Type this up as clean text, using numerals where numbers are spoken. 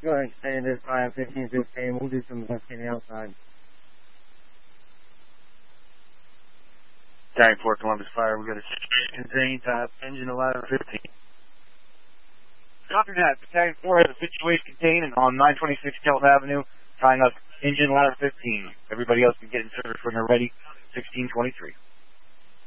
Go ahead and stay in this 5-15-15. We'll do some testing outside. Battalion 4 Columbus Fire, we got a situation contained, engine 1115. Copy that. Battalion 4 has a situation contained on 926 Kelton Avenue, tying up engine ladder 15. Everybody else can get in service when they're ready. 1623.